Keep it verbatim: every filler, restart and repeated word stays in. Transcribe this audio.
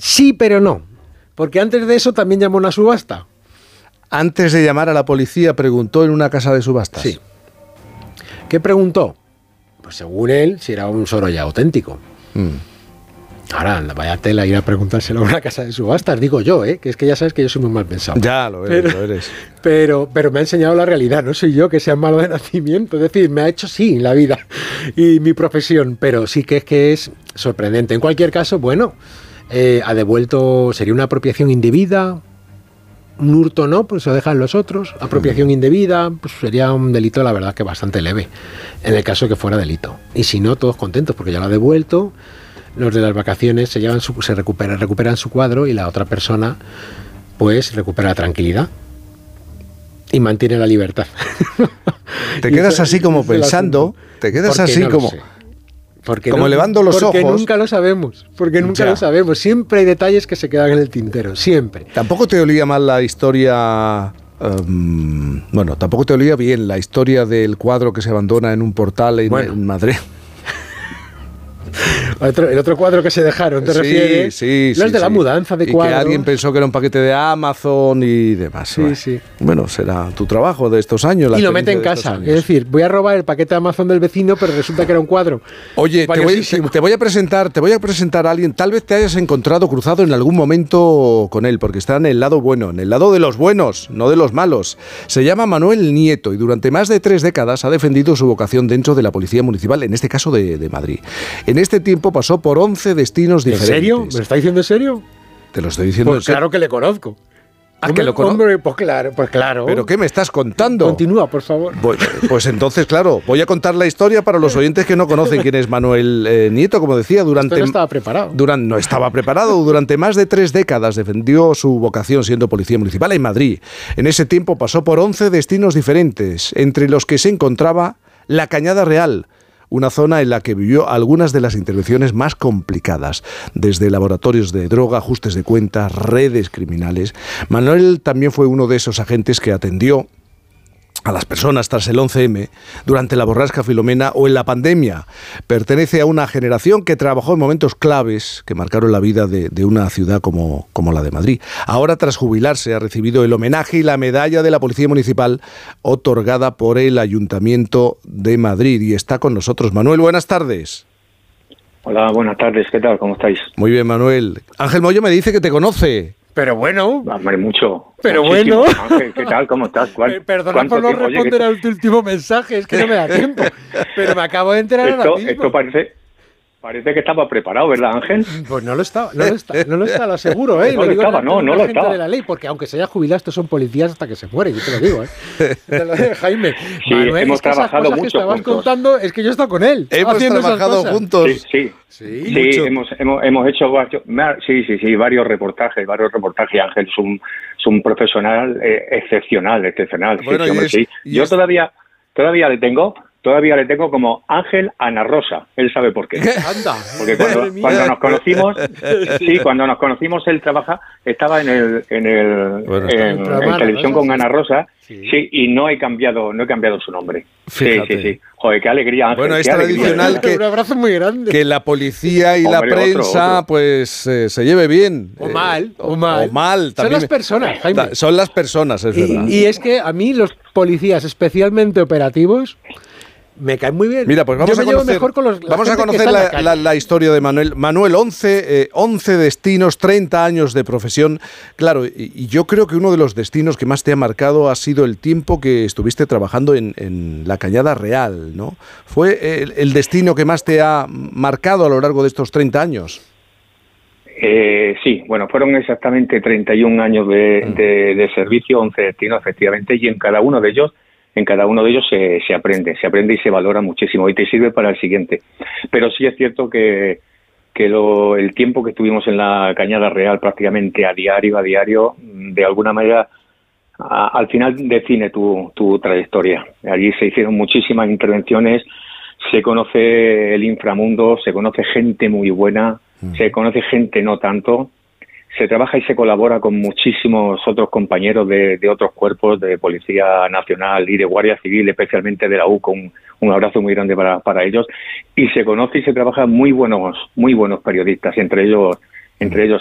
Sí, pero no. Porque antes de eso también llamó a una subasta. Antes de llamar a la policía, preguntó en una casa de subastas. Sí. ¿Qué preguntó? Pues según él, si era un Sorolla auténtico. Mm. Ahora, vaya tela ir a preguntárselo a una casa de subastas, digo yo, ¿eh? Que es que ya sabes que yo soy muy mal pensado. Ya, lo eres, pero, lo eres. Pero, pero me ha enseñado la realidad, no soy yo que sea malo de nacimiento. Es decir, me ha hecho sí la vida y mi profesión, pero sí que es que es sorprendente. En cualquier caso, bueno, eh, ha devuelto, sería una apropiación indebida. Un hurto no, pues se lo dejan los otros. Apropiación indebida, pues sería un delito, la verdad, que bastante leve, en el caso que fuera delito. Y si no, todos contentos, porque ya lo ha devuelto. Los de las vacaciones se llevan su, se recuperan, recuperan su cuadro y la otra persona, pues, recupera la tranquilidad y mantiene la libertad. Te quedas así como pensando, te quedas así no como... Porque como no, elevando los porque ojos. Porque nunca lo sabemos, porque nunca ya. lo sabemos. Siempre hay detalles que se quedan en el tintero, siempre. ¿Tampoco te olía mal la historia... Um, bueno, tampoco te olía bien la historia del cuadro que se abandona en un portal en, bueno. en Madrid? Otro, el otro cuadro que se dejaron, ¿te sí, refieres? Sí, Los sí, de la sí. mudanza de y cuadros. Que alguien pensó que era un paquete de Amazon y demás. Sí, bueno. sí. Bueno, será tu trabajo de estos años. La y lo mete en casa. Es decir, voy a robar el paquete de Amazon del vecino, pero resulta que era un cuadro. Oye, te voy, te, te voy a presentar, te voy a presentar a alguien. Tal vez te hayas encontrado cruzado en algún momento con él, porque está en el lado bueno, en el lado de los buenos, no de los malos. Se llama Manuel Nieto y durante más de tres décadas ha defendido su vocación dentro de la Policía Municipal, en este caso de, de Madrid. En este tiempo pasó por once destinos diferentes. ¿En serio? ¿Me lo está diciendo en serio? Te lo estoy diciendo pues en serio. Claro que le conozco. ¿Ah, que lo conozco? Hombre, pues claro, pues claro. ¿Pero qué me estás contando? Continúa, por favor. Pues, pues entonces, claro, voy a contar la historia para los oyentes que no conocen quién es Manuel eh, Nieto, como decía, durante... Esto no estaba preparado. Durante, no estaba preparado. Durante más de tres décadas defendió su vocación siendo policía municipal en Madrid. En ese tiempo pasó por once destinos diferentes, entre los que se encontraba la Cañada Real, una zona en la que vivió algunas de las intervenciones más complicadas, desde laboratorios de droga, ajustes de cuentas, redes criminales. Manuel también fue uno de esos agentes que atendió a las personas tras el once eme, durante la borrasca Filomena o en la pandemia. Pertenece a una generación que trabajó en momentos claves que marcaron la vida de, de una ciudad como, como la de Madrid. Ahora, tras jubilarse, ha recibido el homenaje y la medalla de la Policía Municipal otorgada por el Ayuntamiento de Madrid. Y está con nosotros. Manuel, buenas tardes. Hola, buenas tardes. ¿Qué tal? ¿Cómo estáis? Muy bien, Manuel. Ángel Moyo me dice que te conoce. Pero bueno. Hombre, mucho. Pero muchísimo. bueno. Ángel, ¿qué tal? ¿Cómo estás? ¿Cuál, Perdona por no tiempo? responder Oye, al tu último mensaje, es que no me da tiempo. Pero me acabo de enterar esto, ahora mismo. Esto parece... Parece que estaba preparado, ¿verdad, Ángel? Pues no lo estaba, no lo está, no lo está, lo aseguro, ¿eh? No lo, lo estaba, no, no lo estaba. De la ley, porque aunque se haya jubilado, estos son policías hasta que se mueren, yo te lo digo, ¿eh? Te lo digo, Jaime. Sí, Manuel, hemos es que trabajado esas cosas mucho que estabas juntos. contando, es que yo he estado con él. Hemos trabajado juntos. Sí, sí. Sí, sí hemos, hemos, hemos hecho varios, sí, sí, sí, varios reportajes, varios reportajes. Ángel es un, es un profesional eh, excepcional, excepcional. Bueno, sí, hombre, es, sí. Yo es... todavía, todavía le tengo... Todavía le tengo como Ángel Ana Rosa. Él sabe por qué. Anda. Porque cuando, cuando nos conocimos, sí, cuando nos conocimos, él trabaja, estaba en el, en el, bueno, en, en, en televisión con Ana Rosa, sí. sí, y no he cambiado, no he cambiado su nombre. Fíjate. Sí, sí, sí. Joder, qué alegría, Ángel. Bueno, es qué tradicional que, un abrazo muy grande. que la policía y Hombre, la prensa, otro, otro. pues, eh, se lleve bien. O mal, eh, o mal. O mal. Son las personas, Jaime. Son las personas, es y, verdad. Y es que a mí los policías especialmente operativos me caen muy bien. Mira, pues vamos Yo me a conocer, mejor con los, la vamos a conocer la, la, la, la historia de Manuel. Manuel, once, eh, once destinos, treinta años de profesión. Claro, y, y yo creo que uno de los destinos que más te ha marcado ha sido el tiempo que estuviste trabajando en, en la Cañada Real, ¿no? ¿Fue el, el destino que más te ha marcado a lo largo de estos treinta años? Eh, sí, bueno, fueron exactamente treinta y un años de, mm. de, de servicio, once destinos, efectivamente, y en cada uno de ellos En cada uno de ellos se, se aprende, se aprende y se valora muchísimo y te sirve para el siguiente. Pero sí es cierto que, que lo, el tiempo que estuvimos en la Cañada Real prácticamente a diario, a diario, de alguna manera, a, al final define tu, tu trayectoria. Allí se hicieron muchísimas intervenciones, se conoce el inframundo, se conoce gente muy buena, mm. se conoce gente no tanto. Se trabaja y se colabora con muchísimos otros compañeros de, de otros cuerpos de Policía Nacional y de Guardia Civil, especialmente de la U, con un abrazo muy grande para, para ellos. Y se conoce y se trabaja muy buenos, muy buenos periodistas, entre ellos, entre ellos